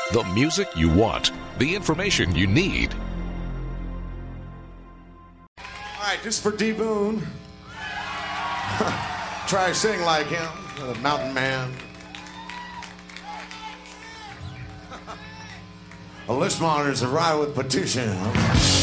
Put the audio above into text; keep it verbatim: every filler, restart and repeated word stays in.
The music you want, the information you need. All right, just for D. Boone. Try sing like him, the mountain man. A list monitor's arrived with petition.